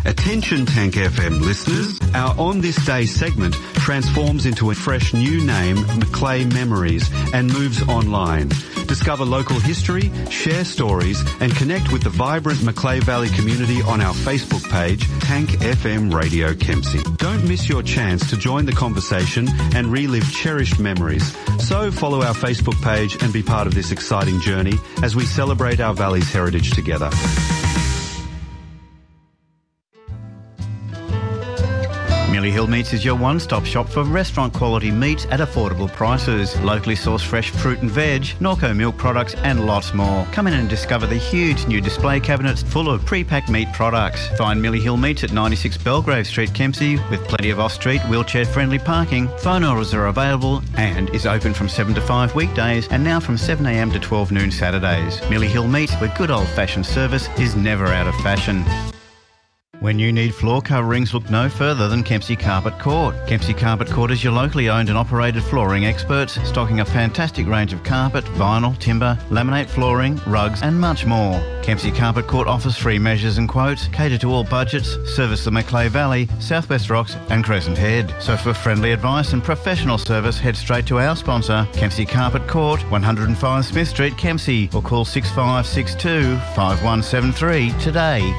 Attention Tank FM listeners, our On This Day segment transforms into a fresh new name, Macleay Memories, and moves online. Discover local history, share stories, and connect with the vibrant Macleay Valley community on our Facebook page, Tank FM Radio Kempsey. Don't miss your chance to join the conversation and relive cherished memories. So follow our Facebook page and be part of this exciting journey as we celebrate our valley's heritage together. Millie Hill Meats is your one-stop shop for restaurant-quality meats at affordable prices. Locally sourced fresh fruit and veg, Norco milk products and lots more. Come in and discover the huge new display cabinets full of pre-packed meat products. Find Millie Hill Meats at 96 Belgrave Street, Kempsey, with plenty of off-street, wheelchair-friendly parking. Phone orders are available and is open from 7 to 5 weekdays and now from 7am to 12 noon Saturdays. Millie Hill Meats, where good old-fashioned service is never out of fashion. When you need floor coverings, look no further than Kempsey Carpet Court. Kempsey Carpet Court is your locally owned and operated flooring experts, stocking a fantastic range of carpet, vinyl, timber, laminate flooring, rugs and much more. Kempsey Carpet Court offers free measures and quotes, cater to all budgets, service the Macleay Valley, Southwest Rocks and Crescent Head. So for friendly advice and professional service, head straight to our sponsor, Kempsey Carpet Court, 105 Smith Street, Kempsey, or call 6562 5173 today.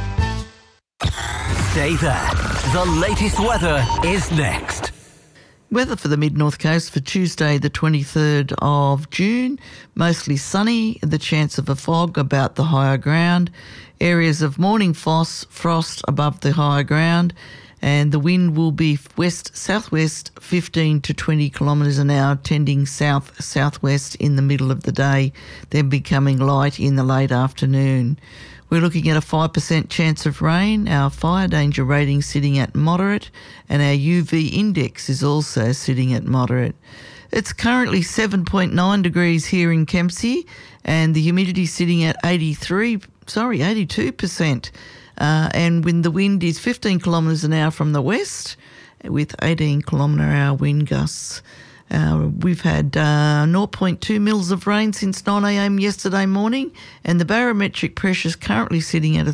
Stay there. The latest weather is next. Weather for the mid-north coast for Tuesday the 23rd of June. Mostly sunny, the chance of a fog about the higher ground. Areas of morning frost above the higher ground. And the wind will be west-southwest 15 to 20 kilometres an hour, tending south-southwest in the middle of the day, then becoming light in the late afternoon. We're looking at a 5% chance of rain, our fire danger rating sitting at moderate, and our UV index is also sitting at moderate. It's currently 7.9 degrees here in Kempsey, and the humidity sitting at 82%. And when the wind is 15 kilometres an hour from the west, with 18 kilometre an hour wind gusts. We've had 0.2 mils of rain since 9am yesterday morning, and the barometric pressure is currently sitting at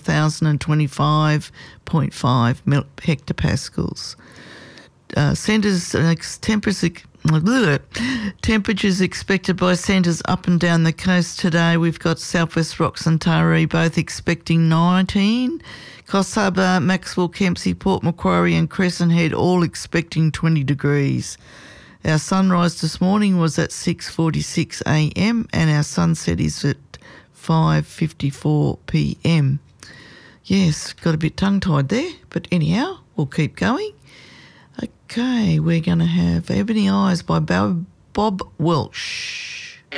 1,025.5 hectopascals. Temperatures expected by centres up and down the coast today. We've got Southwest Rocks and Taree both expecting 19. Coffs Harbour, Maxwell, Kempsey, Port Macquarie and Crescent Head all expecting 20 degrees. Our sunrise this morning was at 6:46am and our sunset is at 5:54pm. Yes, got a bit tongue-tied there, but anyhow, we'll keep going. Okay, we're going to have Ebony Eyes by Bob Welsh.